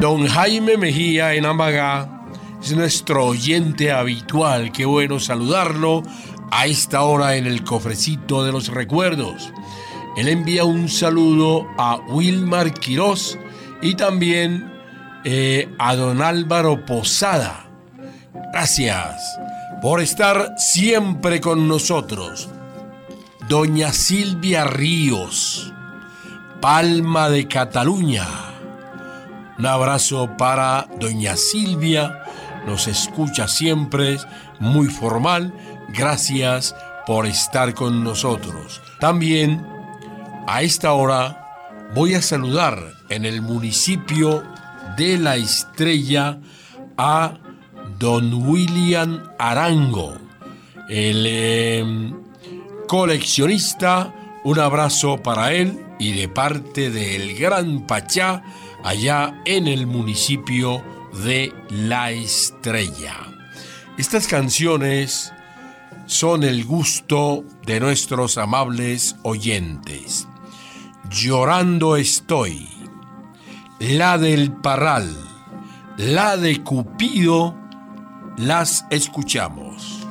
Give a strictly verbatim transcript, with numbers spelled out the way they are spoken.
Don Jaime Mejía en Amagá es nuestro oyente habitual. Qué bueno saludarlo a esta hora en el cofrecito de los recuerdos. Él envía un saludo a Wilmar Quirós y también eh, a don Álvaro Posada. Gracias por estar siempre con nosotros. Doña Silvia Ríos, Palma de Cataluña. Un abrazo para doña Silvia. Nos escucha siempre, muy formal. Gracias por estar con nosotros. También a esta hora voy a saludar en el municipio de La Estrella a don William Arango, el eh, coleccionista. Un abrazo para él y de parte del Gran Pachá allá en el municipio de La Estrella. Estas canciones son el gusto de nuestros amables oyentes. Llorando estoy, la del Parral, la de Cupido, las escuchamos.